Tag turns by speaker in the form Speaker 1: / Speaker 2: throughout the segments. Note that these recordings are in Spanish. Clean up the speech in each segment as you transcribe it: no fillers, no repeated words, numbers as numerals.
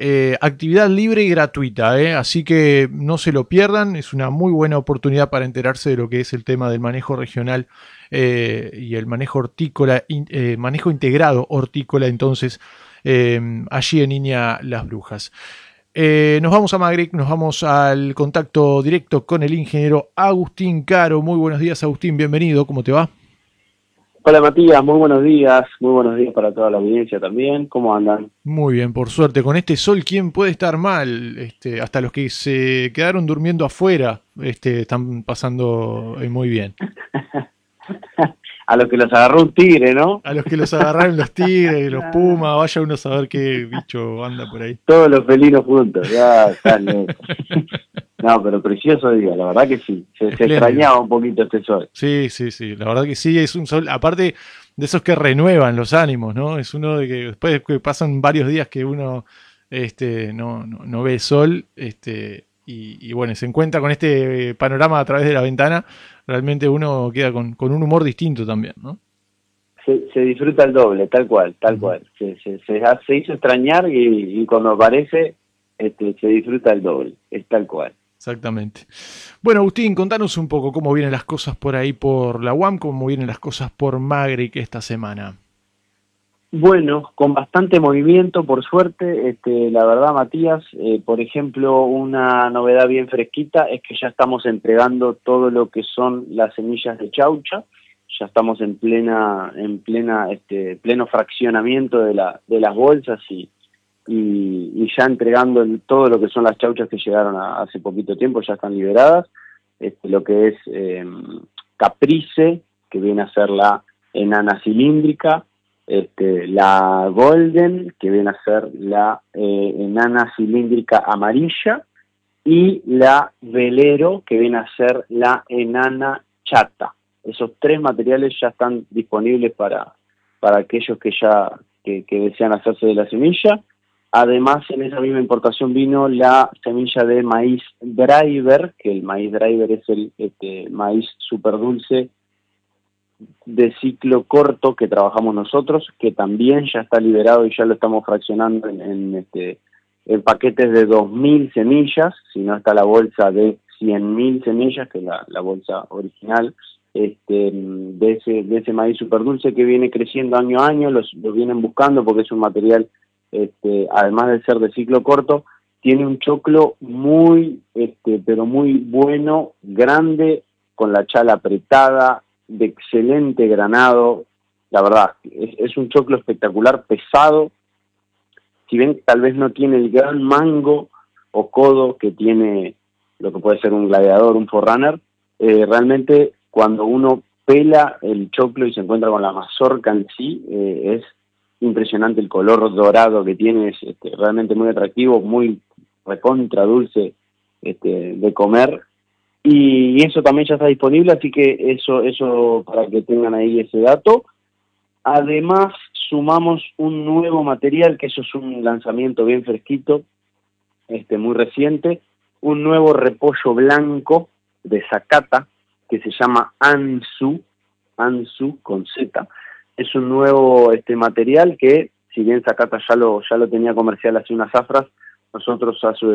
Speaker 1: actividad libre y gratuita, así que no se lo pierdan, es una muy buena oportunidad para enterarse de lo que es el tema del manejo regional y el manejo hortícola, manejo integrado hortícola, entonces allí en Iña Las Brujas. Nos vamos a Magric, nos vamos al contacto directo con el ingeniero Agustín Caro. Muy buenos días, Agustín, bienvenido, ¿cómo te va?
Speaker 2: Hola Matías, muy buenos días para toda la audiencia también, ¿cómo andan?
Speaker 1: Muy bien, por suerte, con este sol, ¿quién puede estar mal? Hasta los que se quedaron durmiendo afuera, están pasando muy bien.
Speaker 2: A los que los agarró un tigre, ¿no?
Speaker 1: A los que los agarraron los tigres, los pumas, vaya uno a saber qué bicho anda por ahí.
Speaker 2: Todos los felinos juntos, ya están locos. No, pero precioso día, la verdad que sí, se
Speaker 1: Espléndido.
Speaker 2: extrañaba un poquito este sol.
Speaker 1: Sí, sí, sí, la verdad que sí, es un sol, aparte de esos que renuevan los ánimos, ¿no? Es uno de que después que pasan varios días que uno no ve sol, y bueno, se encuentra con este panorama a través de la ventana, realmente uno queda con un humor distinto también, ¿no?
Speaker 2: Se disfruta el doble, tal cual, tal
Speaker 1: Ujú.
Speaker 2: cual. Se hizo extrañar y cuando aparece, se disfruta el doble, es tal cual.
Speaker 1: Exactamente. Bueno, Agustín, contanos un poco cómo vienen las cosas por ahí por la UAM, cómo vienen las cosas por Magric esta semana.
Speaker 2: Bueno, con bastante movimiento, por suerte, la verdad, Matías, por ejemplo, una novedad bien fresquita es que ya estamos entregando todo lo que son las semillas de chaucha, ya estamos pleno fraccionamiento de las bolsas y ya entregando todo lo que son las chauchas que llegaron hace poquito tiempo, ya están liberadas, lo que es Caprice, que viene a ser la enana cilíndrica, la Golden, que viene a ser la enana cilíndrica amarilla, y la Velero, que viene a ser la enana chata. Esos tres materiales ya están disponibles para aquellos que desean hacerse de la semilla. Además, en esa misma importación vino la semilla de maíz driver, que el maíz driver es el maíz súper dulce de ciclo corto que trabajamos nosotros, que también ya está liberado y ya lo estamos fraccionando en paquetes de 2.000 semillas, si no está la bolsa de 100.000 semillas, que es la bolsa original, de ese maíz super dulce que viene creciendo año a año, los vienen buscando porque es un material, además de ser de ciclo corto, tiene un choclo muy, pero muy bueno, grande, con la chala apretada, de excelente granado, la verdad, es un choclo espectacular, pesado, si bien tal vez no tiene el gran mango o codo que tiene lo que puede ser un gladiador, un forerunner, realmente cuando uno pela el choclo y se encuentra con la mazorca en sí, es impresionante el color dorado que tiene, es realmente muy atractivo, muy recontra dulce de comer. Y eso también ya está disponible, así que eso para que tengan ahí ese dato. Además, sumamos un nuevo material, que eso es un lanzamiento bien fresquito, muy reciente, un nuevo repollo blanco de Zacata, que se llama Ansu con Z. Es un nuevo material que, si bien Zacata ya lo tenía comercial hace unas zafras, nosotros hace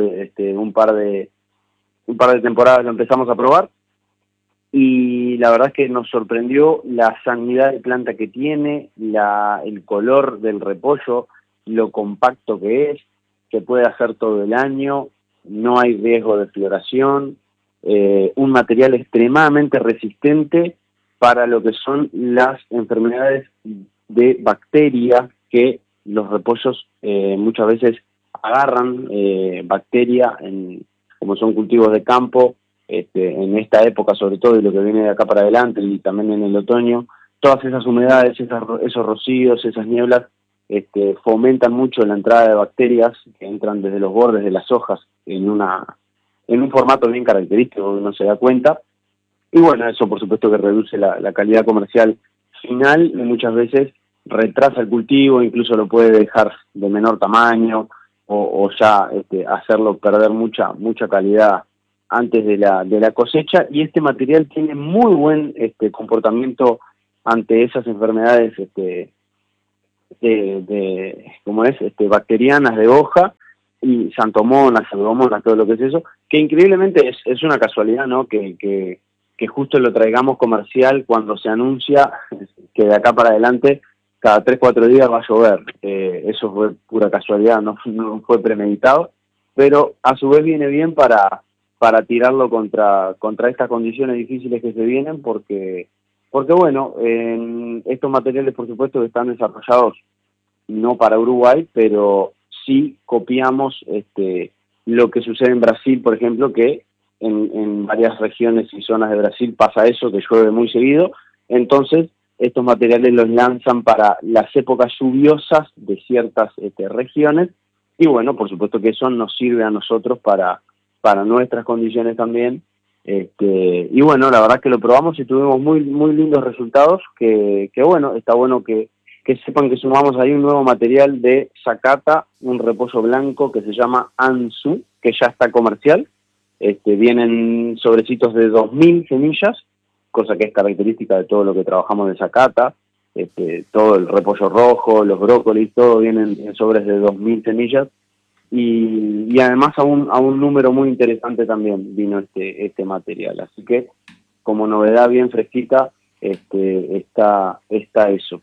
Speaker 2: un par de temporadas lo empezamos a probar, y la verdad es que nos sorprendió la sanidad de planta que tiene, el color del repollo, lo compacto que es, que puede hacer todo el año, no hay riesgo de floración, un material extremadamente resistente para lo que son las enfermedades de bacteria que los repollos muchas veces agarran bacteria como son cultivos de campo, en esta época sobre todo y lo que viene de acá para adelante y también en el otoño, todas esas humedades, esos rocíos, esas nieblas, fomentan mucho la entrada de bacterias que entran desde los bordes de las hojas en un formato bien característico, uno se da cuenta, y bueno, eso por supuesto que reduce la calidad comercial final y muchas veces retrasa el cultivo, incluso lo puede dejar de menor tamaño o ya hacerlo perder mucha calidad antes de la cosecha, y este material tiene muy buen comportamiento ante esas enfermedades ¿cómo es? Bacterianas de hoja, y Santomonas, Pseudomonas, todo lo que es eso, que increíblemente es una casualidad, ¿no? Que justo lo traigamos comercial cuando se anuncia que de acá para adelante cada 3 o 4 días va a llover. Eso fue pura casualidad, no fue premeditado, pero a su vez viene bien para tirarlo contra estas condiciones difíciles que se vienen, porque bueno, estos materiales por supuesto que están desarrollados no para Uruguay, pero sí copiamos lo que sucede en Brasil, por ejemplo, que en varias regiones y zonas de Brasil pasa eso, que llueve muy seguido. Entonces, estos materiales los lanzan para las épocas lluviosas de ciertas regiones, y bueno, por supuesto que eso nos sirve a nosotros para nuestras condiciones también. Y bueno, la verdad que lo probamos y tuvimos muy muy lindos resultados, que bueno, está bueno que sepan que sumamos ahí un nuevo material de zacata, un repollo blanco que se llama Ansu, que ya está comercial. Vienen sobrecitos de 2000 semillas, cosa que es característica de todo lo que trabajamos de zacata. Todo el repollo rojo, los brócolis, todo vienen en sobres de 2000 semillas. Y además a un número muy interesante también vino este material. Así que como novedad bien fresquita está eso.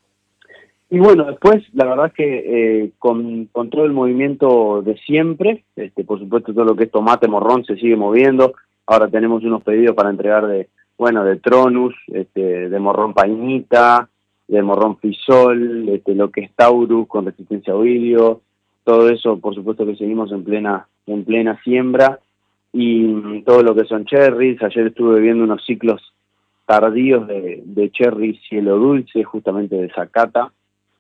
Speaker 2: Y bueno, después la verdad es que con todo el movimiento de siempre, por supuesto todo lo que es tomate, morrón se sigue moviendo. Ahora tenemos unos pedidos para entregar de Tronus, de morrón painita, de morrón fisol, lo que es Taurus con resistencia a oidio. Todo eso por supuesto que seguimos en plena siembra, y todo lo que son cherries. Ayer estuve viendo unos ciclos tardíos de cherry cielo dulce, justamente de zacata,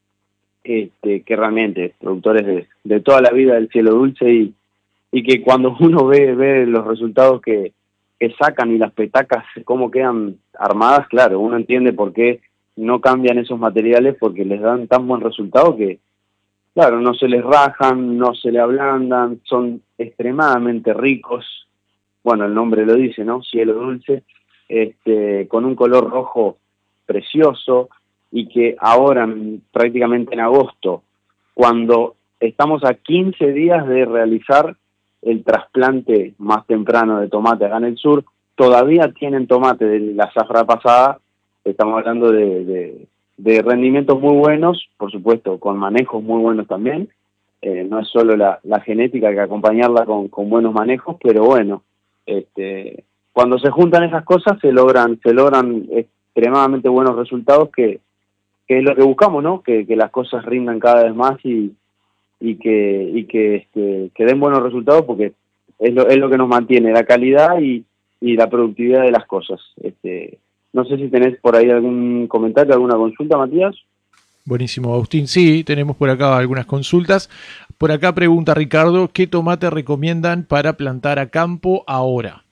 Speaker 2: que realmente productores de toda la vida del cielo dulce, y que cuando uno ve los resultados que sacan y las petacas cómo quedan armadas, claro, uno entiende por qué no cambian esos materiales, porque les dan tan buen resultado que, claro, no se les rajan, no se le ablandan, son extremadamente ricos. Bueno, el nombre lo dice, ¿no? Cielo dulce, con un color rojo precioso, y que ahora, prácticamente en agosto, cuando estamos a 15 días de realizar el trasplante más temprano de tomate acá en el sur, todavía tienen tomate de la zafra pasada. Estamos hablando de rendimientos muy buenos, por supuesto, con manejos muy buenos también. No es solo la genética, hay que acompañarla con buenos manejos, pero bueno, cuando se juntan esas cosas se logran extremadamente buenos resultados, que es lo que buscamos, ¿no? Que las cosas rindan cada vez más y que den buenos resultados, porque es lo que nos mantiene, la calidad y la productividad de las cosas. No sé si tenés por ahí algún comentario, alguna consulta, Matías.
Speaker 1: Buenísimo, Agustín. Sí, tenemos por acá algunas consultas. Por acá pregunta Ricardo, ¿qué tomate recomiendan para plantar a campo ahora?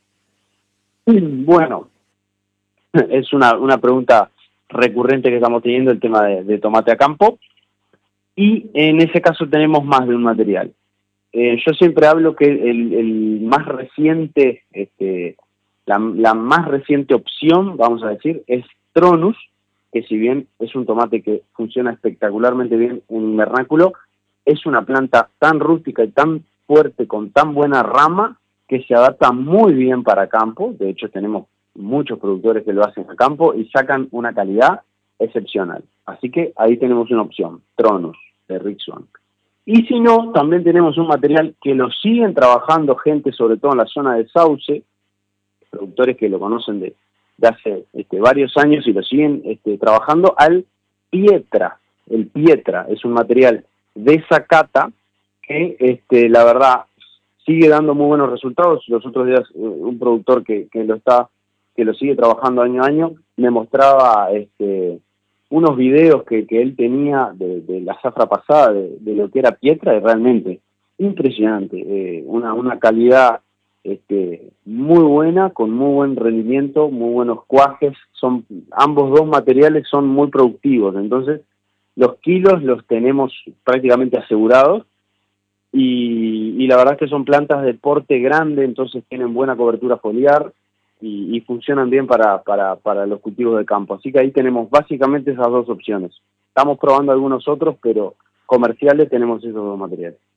Speaker 2: Bueno, es una pregunta recurrente que estamos teniendo, el tema de tomate a campo, y en ese caso tenemos más de un material. Yo siempre hablo que el más reciente, la más reciente opción, vamos a decir, es Tronus, que si bien es un tomate que funciona espectacularmente bien en invernáculo, es una planta tan rústica y tan fuerte, con tan buena rama, que se adapta muy bien para campo. De hecho, tenemos muchos productores que lo hacen a campo y sacan una calidad excepcional. Así que ahí tenemos una opción, Tronus, de Rick Swan. Y si no, también tenemos un material que lo siguen trabajando gente, sobre todo en la zona de Sauce, productores que lo conocen de hace varios años y lo siguen trabajando, al Pietra. El Pietra es un material de zacata que la verdad sigue dando muy buenos resultados. Los otros días un productor que lo sigue trabajando año a año me mostraba unos videos que él tenía de la zafra pasada, de lo que era Pietra, y realmente impresionante, una calidad muy buena, con muy buen rendimiento, muy buenos cuajes. Ambos dos materiales son muy productivos, entonces los kilos los tenemos prácticamente asegurados, y la verdad es que son plantas de porte grande, entonces tienen buena cobertura foliar y funcionan bien para los cultivos de campo. Así que ahí tenemos básicamente esas dos opciones. Estamos probando algunos otros, pero comerciales tenemos esos dos materiales.